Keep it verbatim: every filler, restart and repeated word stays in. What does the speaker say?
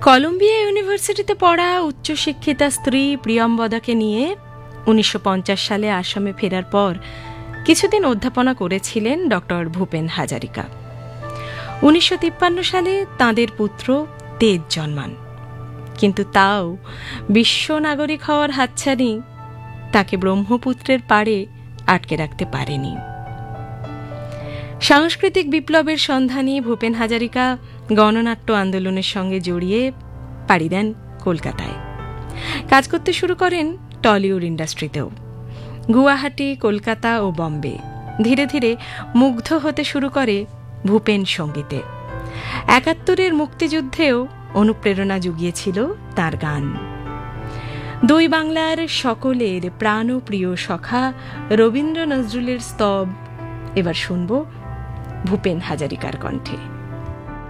Colombia ইউনিভার্সিটিতে পড়া উচ্চশিক্ষিতা স্ত্রী প্রিয়ম্বদাকে নিয়ে উনিশশো পঞ্চাশ সালে আসামে ফেরার পর কিছুদিন অধ্যাপনা করেছিলেন ডক্টর ভূপেন হাজারিকা। উনিশশো তিপ্পান্ন সালে তাঁদের পুত্র তেজ জন্মান, কিন্তু তাও বিশ্ব নাগরিক হওয়ার হাতছানি তাকে ব্রহ্মপুত্রের পাড়ে আটকে রাখতে পারেনি। সাংস্কৃতিক বিপ্লবের সন্ধানী ভূপেন হাজারিকা গণনাট্য আন্দোলনের সঙ্গে জড়িয়ে পাড়ি দেন কলকাতায়। কাজ করতে শুরু করেন টলিউড ইন্ডাস্ট্রিতেও। গুয়াহাটি, কলকাতা ও বম্বে ধীরে ধীরে মুগ্ধ হতে শুরু করে ভূপেন সঙ্গীতে। একাত্তরের মুক্তিযুদ্ধেও অনুপ্রেরণা জুগিয়েছিল তার গান। দুই বাংলার সকলের প্রাণপ্রিয় সখা রবীন্দ্র নজরুলের স্তব এবার শুনব ভূপেন হাজারিকার কণ্ঠে।